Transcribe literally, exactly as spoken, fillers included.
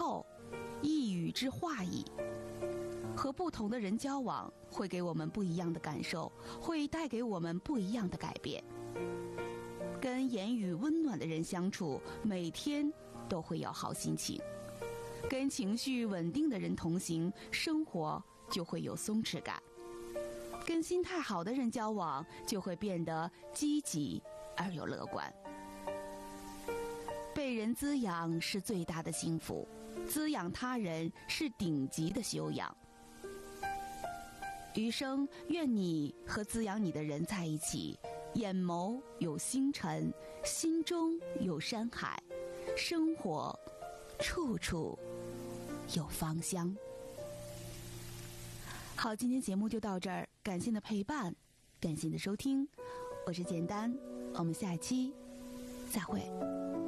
透，一语之化矣。和不同的人交往，会给我们不一样的感受，会带给我们不一样的改变。跟言语温暖的人相处，每天都会有好心情；跟情绪稳定的人同行，生活就会有松弛感；跟心态好的人交往，就会变得积极而又乐观。被人滋养是最大的幸福，滋养他人是顶级的修养。余生愿你和滋养你的人在一起，眼眸有星辰，心中有山海，生活处处有芳香。好，今天节目就到这儿，感谢你的陪伴，感谢你的收听，我是简单，我们下一期再会。